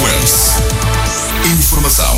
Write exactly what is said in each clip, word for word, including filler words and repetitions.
Fluence. Informação.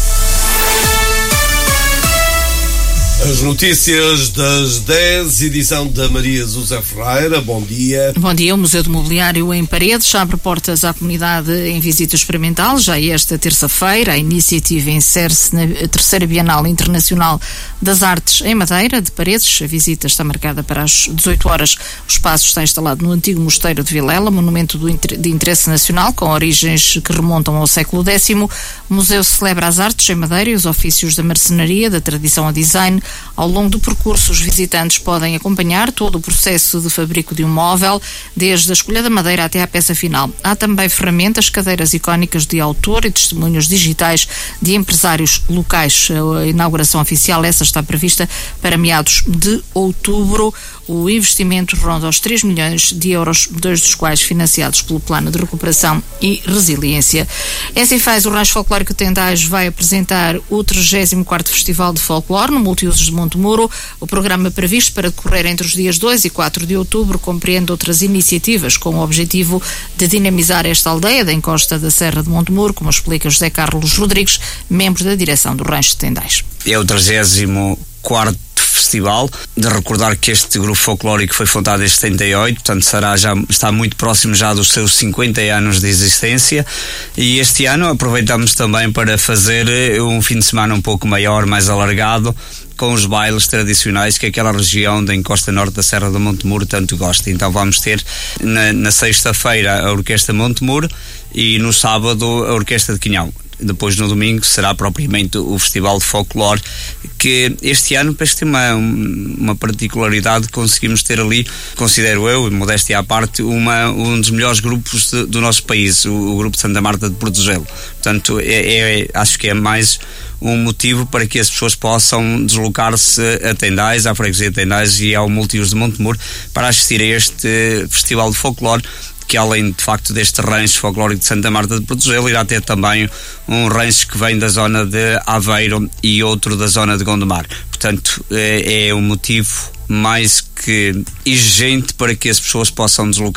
As notícias das dez, edição da Maria José Ferreira. Bom dia. Bom dia. O Museu do Mobiliário em Paredes abre portas à comunidade em visita experimental. Já esta terça-feira, a iniciativa insere-se na terceira Bienal Internacional das Artes em Madeira, de Paredes. A visita está marcada para as dezoito horas. O espaço está instalado no antigo Mosteiro de Vilela, monumento de interesse nacional, com origens que remontam ao século décimo. O museu celebra as artes em Madeira e os ofícios da marcenaria, da tradição ao design. Ao longo do percurso, os visitantes podem acompanhar todo o processo de fabrico de um móvel, desde a escolha da madeira até à peça final. Há também ferramentas, cadeiras icónicas de autor e testemunhos digitais de empresários locais. A inauguração oficial, essa está prevista para meados de outubro. O investimento ronda os três milhões de euros, dois dos quais financiados pelo Plano de Recuperação e Resiliência. Assim faz, o Rancho Folclórico Tendais vai apresentar o trigésimo quarto Festival de Folclore no Multiusos de Montemuro. O programa previsto para decorrer entre os dias dois e quatro de outubro compreende outras iniciativas com o objetivo de dinamizar esta aldeia da encosta da Serra de Montemuro, como explica José Carlos Rodrigues, membro da direção do Rancho de Tendais. É o trigésimo quarto festival, de recordar que este grupo folclórico foi fundado em setenta e oito, portanto será já, está muito próximo já dos seus cinquenta anos de existência, e este ano aproveitamos também para fazer um fim de semana um pouco maior, mais alargado, com os bailes tradicionais que aquela região da encosta norte da Serra do Montemuro tanto gosta. Então vamos ter na, na sexta-feira a Orquestra Montemuro e no sábado a Orquestra de Quinhão. Depois no domingo será propriamente o Festival de Folclore, que este ano parece ter uma, uma particularidade. Conseguimos ter ali, considero eu, modéstia à parte, uma, um dos melhores grupos de, do nosso país, o, o grupo de Santa Marta de Portogelo. Portanto, é, é, acho que é mais um motivo para que as pessoas possam deslocar-se a Tendais, à freguesia de Tendais e ao Multiusos de Montemuro para assistir a este Festival de Folclore, que além de facto deste rancho folclórico de Santa Marta de Portogelo, irá ter também um rancho que vem da zona de Aveiro e outro da zona de Gondomar. Portanto, é, é um motivo mais que exigente para que as pessoas possam deslocar